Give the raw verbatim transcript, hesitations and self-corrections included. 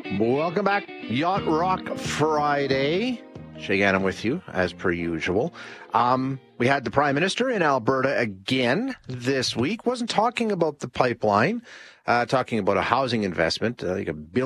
Welcome back. Yacht Rock Friday. Shay Gannon with you, as per usual. Um, we had the Prime Minister in Alberta again this week. Wasn't talking about the pipeline, uh, talking about a housing investment, uh, like a billion